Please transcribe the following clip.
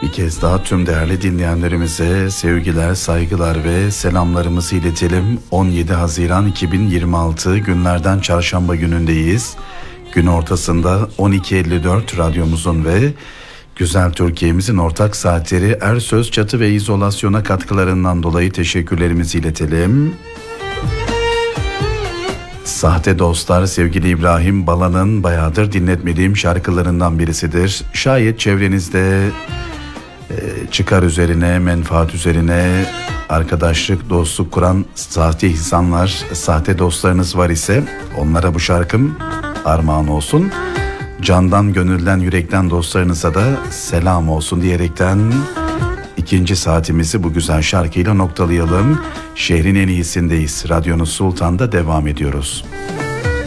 Bir kez daha tüm değerli dinleyenlerimize sevgiler, saygılar ve selamlarımızı iletelim. 17 Haziran 2026 günlerden çarşamba günündeyiz. Gün ortasında 12.54 radyomuzun ve Güzel Türkiye'mizin ortak saatleri Ersöz Çatı ve İzolasyon'a katkılarından dolayı teşekkürlerimizi iletelim. Sahte Dostlar sevgili İbrahim Bala'nın bayağıdır dinletmediğim şarkılarından birisidir. Şayet çevrenizde çıkar üzerine, menfaat üzerine arkadaşlık, dostluk kuran sahte insanlar, sahte dostlarınız var ise onlara bu şarkım armağan olsun. Candan, gönülden, yürekten dostlarınıza da selam olsun diyerekten ikinci saatimizi bu güzel şarkıyla noktalayalım. Şehrin en iyisindeyiz. Radyonuz Sultan'da devam ediyoruz.